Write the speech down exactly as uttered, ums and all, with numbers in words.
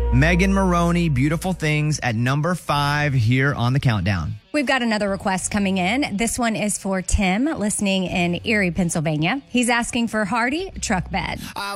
Megan Maroney, Beautiful Things at number five here on the countdown. We've got another request coming in. This one is for Tim, listening in Erie, Pennsylvania. He's asking for Hardy, Truck Bed. I